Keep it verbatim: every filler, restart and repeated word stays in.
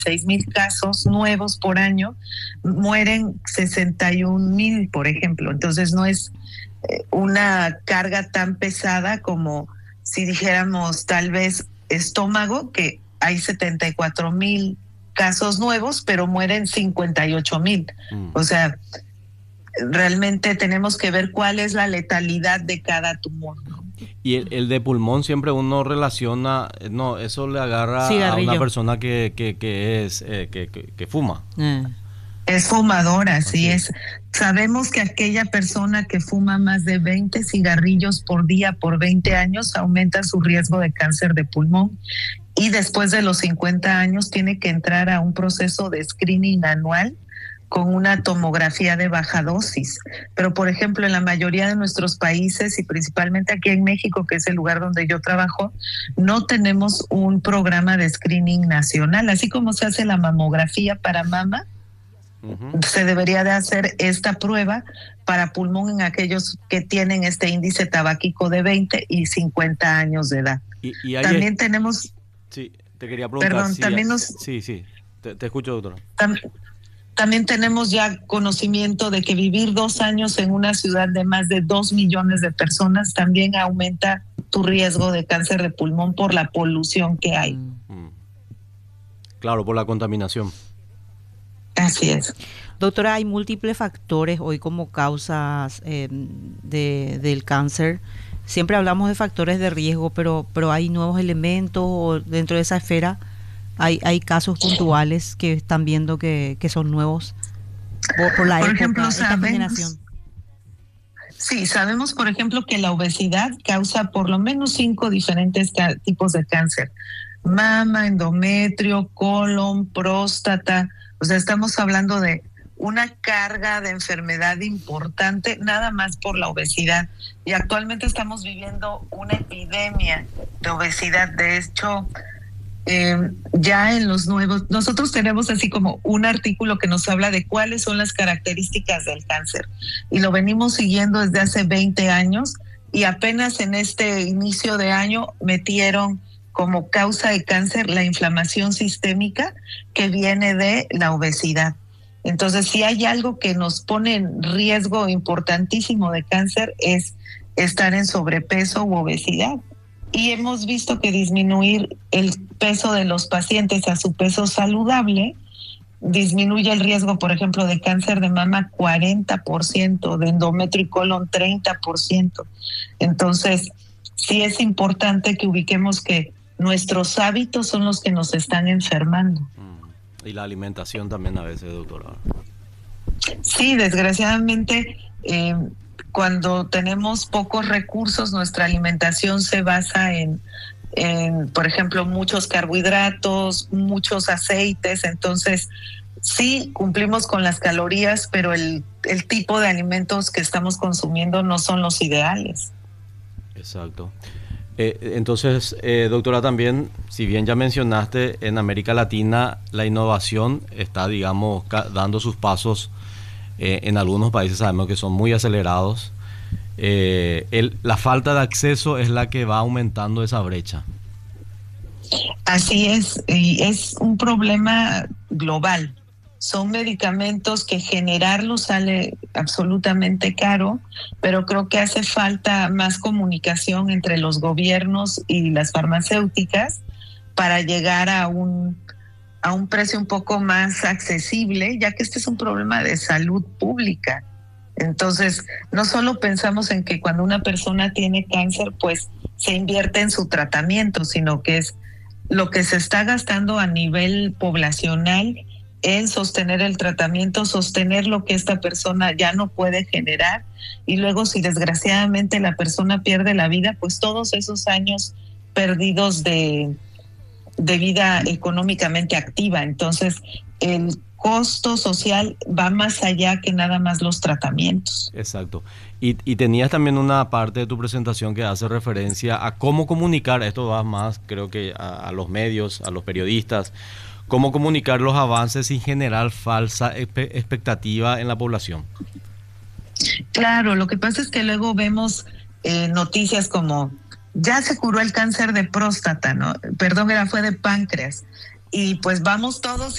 seis mil casos nuevos por año, mueren sesenta y un mil, por ejemplo. Entonces no es eh, una carga tan pesada como si dijéramos tal vez estómago, que hay setenta y cuatro mil casos nuevos, pero mueren cincuenta y ocho mil. Mm. O sea, realmente tenemos que ver cuál es la letalidad de cada tumor, ¿no? Y el, el de pulmón siempre uno relaciona, no, eso le agarra Cigarrillo. a una persona que, que, que es eh, que, que, que fuma. Eh. Es fumadora, Así sí es. Sabemos que aquella persona que fuma más de veinte cigarrillos por día por veinte años aumenta su riesgo de cáncer de pulmón, y después de los cincuenta años tiene que entrar a un proceso de screening anual con una tomografía de baja dosis. Pero, por ejemplo, en la mayoría de nuestros países, y principalmente aquí en México, que es el lugar donde yo trabajo, no tenemos un programa de screening nacional. Así como se hace la mamografía para mama, uh-huh, se debería de hacer esta prueba para pulmón en aquellos que tienen este índice tabáquico de veinte y cincuenta años de edad. Y, y hay también es... tenemos... Sí, te quería preguntar. Perdón, si también hay... nos... Sí, sí, te, te escucho, doctora. Tam... También tenemos ya conocimiento de que vivir dos años en una ciudad de más de dos millones de personas también aumenta tu riesgo de cáncer de pulmón por la polución que hay. Mm. Claro, por la contaminación. Así es. Doctora, hay múltiples factores hoy como causas eh, de, del cáncer. Siempre hablamos de factores de riesgo, pero, pero hay nuevos elementos dentro de esa esfera. Hay, hay casos puntuales que están viendo que, que son nuevos por, por la por época, ejemplo, esta sabemos, generación. Sí, sabemos, por ejemplo, que la obesidad causa por lo menos cinco diferentes ca- tipos de cáncer. Mama, endometrio, colon, próstata. O sea, estamos hablando de una carga de enfermedad importante nada más por la obesidad. Y actualmente estamos viviendo una epidemia de obesidad. De hecho, Eh, ya en los nuevos, nosotros tenemos así como un artículo que nos habla de cuáles son las características del cáncer, y lo venimos siguiendo desde hace veinte años, y apenas en este inicio de año metieron como causa de cáncer la inflamación sistémica que viene de la obesidad. Entonces, si hay algo que nos pone en riesgo importantísimo de cáncer, es estar en sobrepeso u obesidad. Y hemos visto que disminuir el peso de los pacientes a su peso saludable disminuye el riesgo, por ejemplo, de cáncer de mama cuarenta por ciento, de endometrio y colon treinta por ciento. Entonces, sí es importante que ubiquemos que nuestros hábitos son los que nos están enfermando. Y la alimentación también a veces, doctora. Sí, desgraciadamente... Eh, Cuando tenemos pocos recursos, nuestra alimentación se basa en, en, por ejemplo, muchos carbohidratos, muchos aceites. Entonces, sí cumplimos con las calorías, pero el, el tipo de alimentos que estamos consumiendo no son los ideales. Exacto. Eh, entonces, eh, doctora, también, si bien ya mencionaste, en América Latina la innovación está, digamos, ca- dando sus pasos. Eh, en algunos países sabemos que son muy acelerados. Eh, el, la falta de acceso es la que va aumentando esa brecha. Así es, y es un problema global. Son medicamentos que generarlos sale absolutamente caro, pero creo que hace falta más comunicación entre los gobiernos y las farmacéuticas para llegar a un a un precio un poco más accesible, ya que este es un problema de salud pública. Entonces, no solo pensamos en que cuando una persona tiene cáncer, pues se invierte en su tratamiento, sino que es lo que se está gastando a nivel poblacional en sostener el tratamiento, sostener lo que esta persona ya no puede generar, y luego si desgraciadamente la persona pierde la vida, pues todos esos años perdidos de de vida económicamente activa. Entonces, el costo social va más allá que nada más los tratamientos. Exacto. Y, y tenías también una parte de tu presentación que hace referencia a cómo comunicar, esto va más creo que a, a los medios, a los periodistas, cómo comunicar los avances sin generar falsa espe- expectativa en la población. Claro, lo que pasa es que luego vemos eh, noticias como ya se curó el cáncer de próstata, ¿no? Perdón, era fue de páncreas. y pues vamos todos